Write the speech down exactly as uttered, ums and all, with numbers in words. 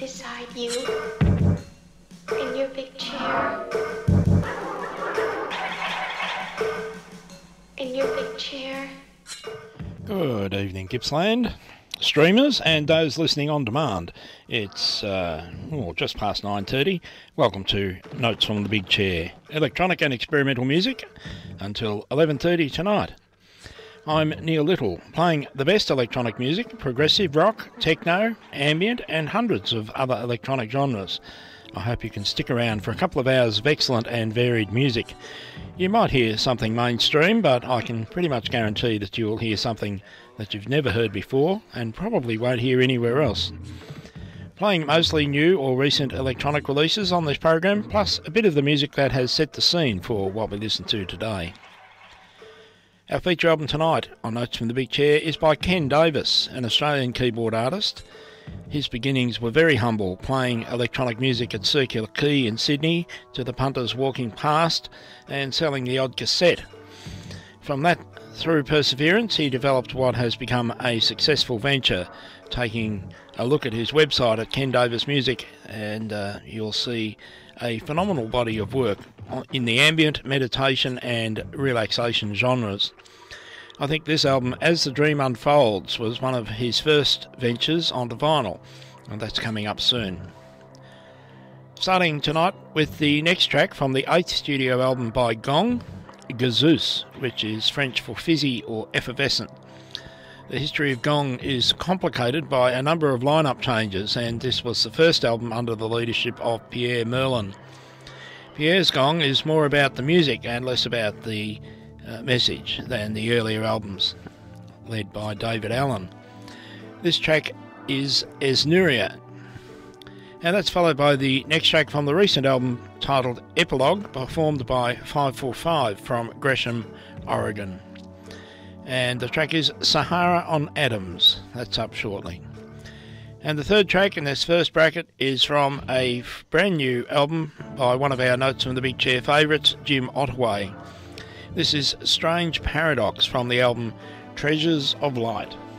beside you in your big chair. In your big chair. Good evening, Gippsland streamers and those listening on demand. It's uh, oh, just past nine thirty. Welcome to Notes from the Big Chair, electronic and experimental music until eleven thirty tonight. I'm Neil Little, playing the best electronic music, progressive rock, techno, ambient and hundreds of other electronic genres. I hope you can stick around for a couple of hours of excellent and varied music. You might hear something mainstream, but I can pretty much guarantee that you'll hear something that you've never heard before and probably won't hear anywhere else. Playing mostly new or recent electronic releases on this program, plus a bit of the music that has set the scene for what we listen to today. Our feature album tonight on Notes from the Big Chair is by Ken Davis, an Australian keyboard artist. His beginnings were very humble, playing electronic music at Circular Quay in Sydney to the punters walking past and selling the odd cassette. From that, through perseverance, he developed what has become a successful venture. Taking a look at his website at Ken Davis Music, and uh, you'll see a phenomenal body of work in the ambient, meditation and relaxation genres. I think this album, As the Dream Unfolds, was one of his first ventures onto vinyl, and that's coming up soon. Starting tonight with the next track from the eighth studio album by Gong, Gazeuse, which is French for fizzy or effervescent. The history of Gong is complicated by a number of lineup changes, and this was the first album under the leadership of Pierre Merlin. Pierre's Gong is more about the music and less about the uh, message than the earlier albums, led by David Allen. This track is Esnuria, and that's followed by the next track from the recent album titled Epilogue, performed by five four five from Gresham, Oregon. And the track is Sahara on Atoms. That's up shortly. And the third track in this first bracket is from a brand new album by one of our Notes from the Big Chair favourites, Jim Ottaway. This is Strange Paradox from the album Treasures of Light.